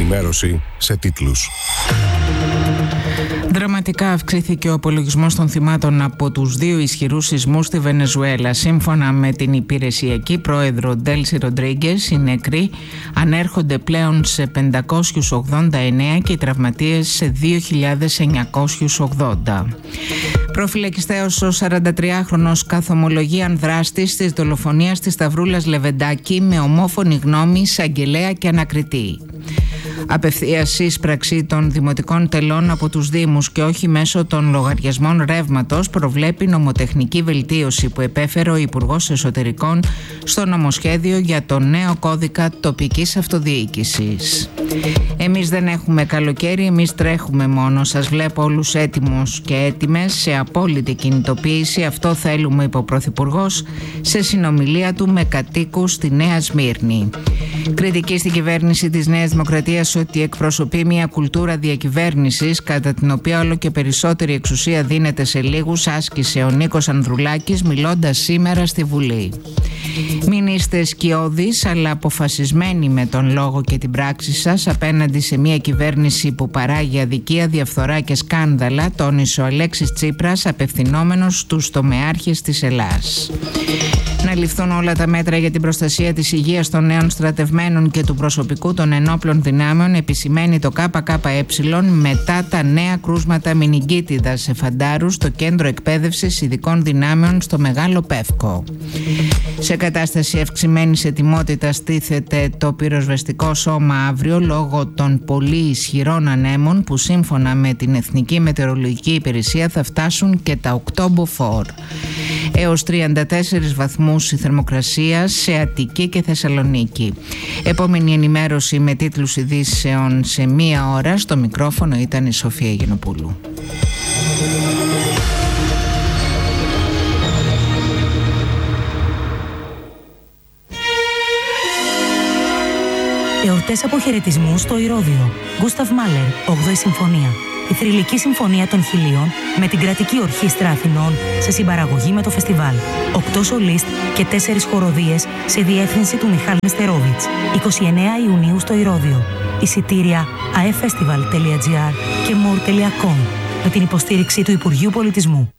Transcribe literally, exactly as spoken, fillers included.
ενημέρωση σε τίτλους. Δραματικά αυξήθηκε ο απολογισμός των θυμάτων από τους δύο ισχυρούς σεισμούς στη Βενεζουέλα. Σύμφωνα με την υπηρεσιακή πρόεδρο Ντέλσι Ροντρίγκες, οι νεκροί ανέρχονται πλέον σε πεντακόσιους ογδόντα εννέα και οι τραυματίες σε δύο χιλιάδες εννιακόσιους ογδόντα. Προφυλακιστέος ο σαραντατριάχρονος καθομολογίαν δράστης της δολοφονίας της Σταυρούλας Λεβεντάκη με ομόφωνη γνώμη εισαγγελέα και ανακριτή. Απευθείας σύσπραξη των δημοτικών τελών από τους Δήμους και όχι μέσω των λογαριασμών ρεύματος προβλέπει νομοτεχνική βελτίωση που επέφερε ο Υπουργός Εσωτερικών στο νομοσχέδιο για το νέο κώδικα τοπικής αυτοδιοίκησης. Εμείς δεν έχουμε καλοκαίρι, εμείς τρέχουμε μόνο. Σας βλέπω όλους έτοιμους και έτοιμες σε απόλυτη κινητοποίηση. Αυτό θέλουμε, είπε ο Πρωθυπουργός σε συνομιλία του με κατοίκους στη Νέα Σμύρνη. Κριτική στην κυβέρνηση της Νέας Δημοκρατίας ότι εκπροσωπεί μια κουλτούρα διακυβέρνησης κατά την οποία όλο και περισσότερη εξουσία δίνεται σε λίγους, άσκησε ο Νίκος Ανδρουλάκης μιλώντας σήμερα στη Βουλή. Μην είστε σκιώδεις αλλά αποφασισμένοι με τον λόγο και την πράξη σας απέναντι σε μια κυβέρνηση που παράγει αδικία, διαφθορά και σκάνδαλα, τόνισε ο Αλέξης Τσίπρας απευθυνόμενος στους τομεάρχες της Ελλάς. Να ληφθούν όλα τα μέτρα για την προστασία της υγείας των νέων στρατευμένων και του προσωπικού των ενόπλων δυνάμεων, επισημαίνει το ΚΚΕ μετά τα νέα κρούσματα μηνυγκίτιδας σε φαντάρους στο Κέντρο Εκπαίδευσης Ειδικών Δυνάμεων στο Μεγάλο Πεύκο. Σε κατάσταση αυξημένης ετοιμότητας στήθεται το πυροσβεστικό σώμα αύριο λόγω των πολύ ισχυρών ανέμων που σύμφωνα με την Εθνική Μετεωρολογική Υπηρεσία θα φτάσουν και τα οκτώ μποφόρ. Έως τριάντα τέσσερις βαθμούς η θερμοκρασία σε Αττική και Θεσσαλονίκη. Επόμενη ενημέρωση με τίτλους ειδήσεων σε μία ώρα. Στο μικρόφωνο ήταν η Σοφία Γενοπούλου. Εορτές αποχαιρετισμού στο Ηρώδειο. Γκούσταβ Μάλερ, όγδοη Συμφωνία. Η θρυλική συμφωνία των χιλίων με την κρατική ορχήστρα Αθηνών σε συμπαραγωγή με το φεστιβάλ. Οκτώ σολίστ και τέσσερις χοροδίες σε διεύθυνση του Μιχάλη Νεστερόβιτς. εικοστή ενάτη Ιουνίου στο Ηρώδειο. Εισιτήρια αεφεστιβάλ τελεία τζι άρ και more τελεία com με την υποστήριξη του Υπουργείου Πολιτισμού.